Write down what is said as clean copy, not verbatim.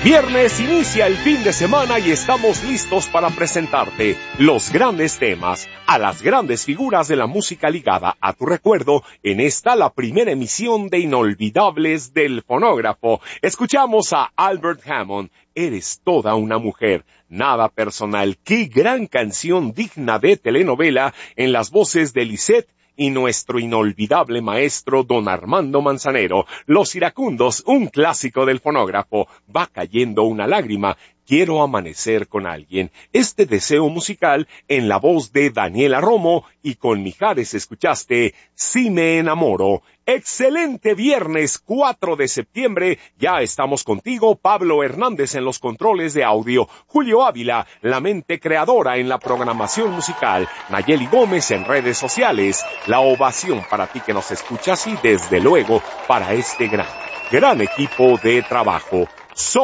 Viernes inicia el fin de semana y estamos listos para presentarte los grandes temas, a las grandes figuras de la música ligada a tu recuerdo en esta la primera emisión de Inolvidables del Fonógrafo. Escuchamos a Albert Hammond, Eres toda una mujer, nada personal. Qué gran canción digna de telenovela en las voces de Lisette y nuestro inolvidable maestro don Armando Manzanero. Los Iracundos, un clásico del fonógrafo. Va cayendo una lágrima. Quiero amanecer con alguien. Este deseo musical en la voz de Daniela Romo y con Mijares escuchaste Si me enamoro. Excelente viernes 4 de septiembre. Ya estamos contigo, Pablo Hernández en los controles de audio, Julio Ávila, la mente creadora en la programación musical, Nayeli Gómez en redes sociales. La ovación para ti que nos escuchas y desde luego para este gran equipo de trabajo.